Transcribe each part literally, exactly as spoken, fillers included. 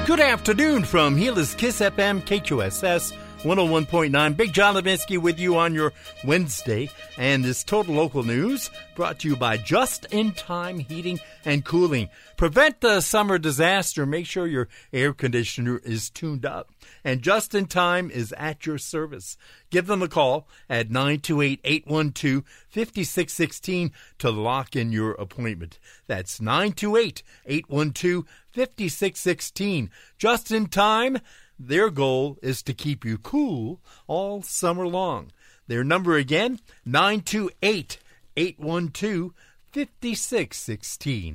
Good afternoon from Gillis Kiss F M, K Q S S one oh one point nine. Big John Levinsky with you on your Wednesday. And this Total Local News brought to you by Just In Time Heating and Cooling. Prevent the summer disaster. Make sure your air conditioner is tuned up. And Just In Time is at your service. Give them a call at nine two eight, eight one two, five six one six to lock in your appointment. That's nine two eight, eight one two, five six one six. Just In Time. Their goal is to keep you cool all summer long. Their number again, nine two eight, eight one two, five six one six.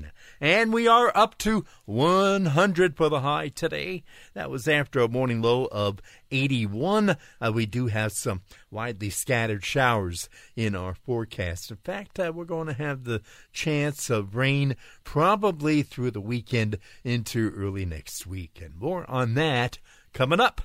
And we are up to one hundred for the high today. That was after a morning low of eighty-one. Uh, we do have some widely scattered showers in our forecast. In fact, uh, we're going to have the chance of rain probably through the weekend into early next week. And more on that coming up.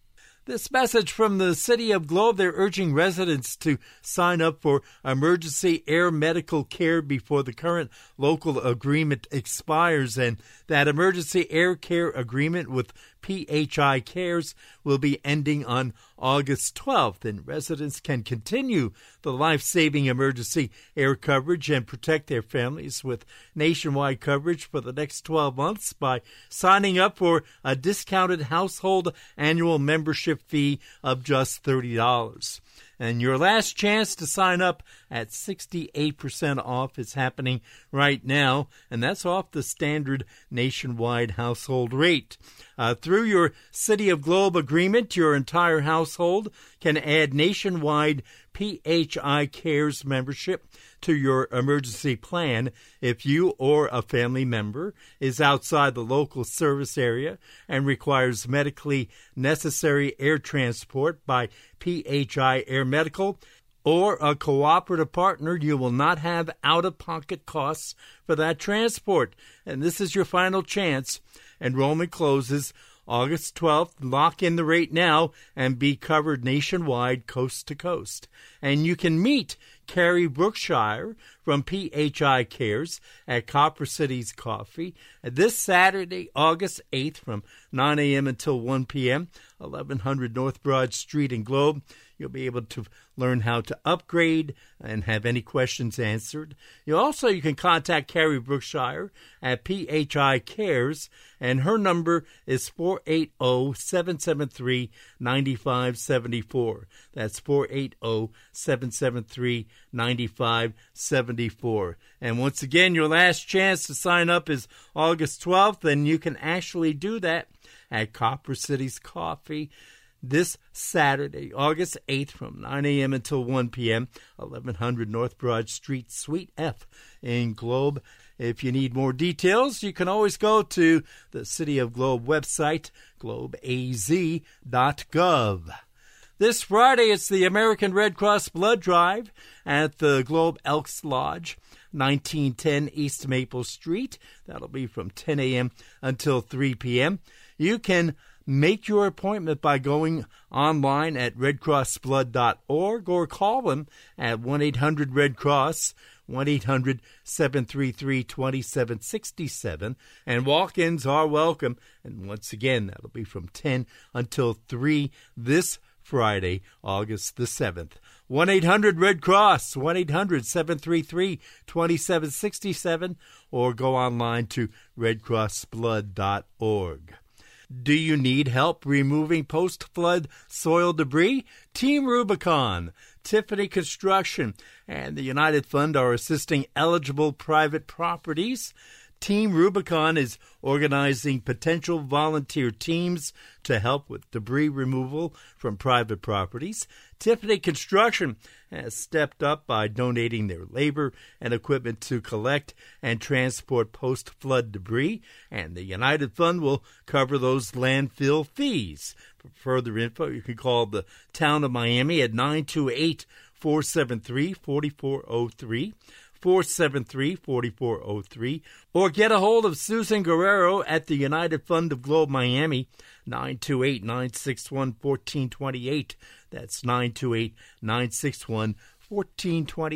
This message from the City of Globe, they're urging residents to sign up for emergency air medical care before the current local agreement expires. And that emergency air care agreement with P H I Cares will be ending on August twelfth, and residents can continue the life-saving emergency air coverage and protect their families with nationwide coverage for the next twelve months by signing up for a discounted household annual membership fee of just thirty dollars. And your last chance to sign up at sixty-eight percent off is happening right now, and that's off the standard nationwide household rate. Uh, through your City of Globe agreement, your entire household can add nationwide P H I Cares membership to your emergency plan if you or a family member is outside the local service area and requires medically necessary air transport by P H I Air Medical or a cooperative partner. You will not have out-of-pocket costs for that transport. And this is your final chance. Enrollment closes August twelfth. Lock in the rate now and be covered nationwide, coast to coast. And you can meet Carrie Brookshire from P H I Cares at Copper City's Coffee this Saturday, August eighth from nine a.m. until one p.m., eleven hundred North Broad Street in Globe. You'll be able to learn how to upgrade and have any questions answered. You also, you can contact Carrie Brookshire at P H I Cares, and her number is four eight zero, seven seven three, nine five seven four. That's four eight zero, seven seven three, nine five seven four. And once again, your last chance to sign up is August twelfth, and you can actually do that at Copper City's Coffee this Saturday, August eighth from nine a.m. until one p.m., eleven hundred North Broad Street, Suite F in Globe. If you need more details, you can always go to the City of Globe website, globe a z dot gov. This Friday, it's the American Red Cross Blood Drive at the Globe Elks Lodge, nineteen ten East Maple Street. That'll be from ten a.m. until three p.m. You can make your appointment by going online at red cross blood dot org or call them at one eight hundred red cross, one eight hundred, seven three three, two seven six seven. And walk-ins are welcome. And once again, that'll be from ten until three this Friday, August the seventh. one eight hundred red cross, one eight hundred, seven three three, two seven six seven, or go online to red cross blood dot org. Do you need help removing post-flood soil debris? Team Rubicon, Tiffany Construction, and the United Fund are assisting eligible private properties. Team Rubicon is organizing potential volunteer teams to help with debris removal from private properties. Tiffany Construction has stepped up by donating their labor and equipment to collect and transport post-flood debris, and the United Fund will cover those landfill fees. For further info, you can call the Town of Miami at nine two eight, four seven three, four four zero three. four seven three, four four zero three, or get a hold of Susan Guerrero at the United Fund of Globe Miami, nine two eight, nine six one, one four two eight. That's nine two eight, nine six one, one four two eight.